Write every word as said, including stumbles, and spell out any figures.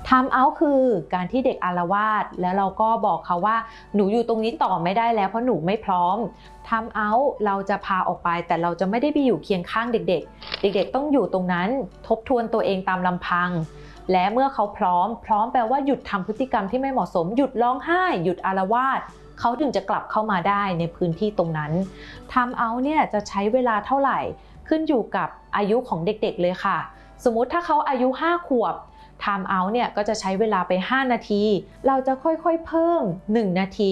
time out คือการที่เด็กอาละวาดแล้วเราก็บอกเขาว่าหนูอยู่ตรงนี้ต่อไม่ได้แล้วเพราะหนูไม่พร้อม time out เราจะพาออกไปแต่เราจะไม่ได้ไปอยู่เคียงข้างเด็กๆเด็กๆต้องอยู่ตรงนั้นทบทวนตัวเองตามลำพังและเมื่อเขาพร้อมพร้อมแปลว่าหยุดทำพฤติกรรมที่ไม่เหมาะสมหยุดร้องไห้หยุดอาละวาดเขาถึงจะกลับเข้ามาได้ในพื้นที่ตรงนั้น time out เนี่ยจะใช้เวลาเท่าไหร่ขึ้นอยู่กับอายุของเด็กๆเลยค่ะสมมุติถ้าเขาอายุห้าขวบ time out เนี่ยก็จะใช้เวลาไปห้านาทีเราจะค่อยๆเพิ่มหนึ่งนาที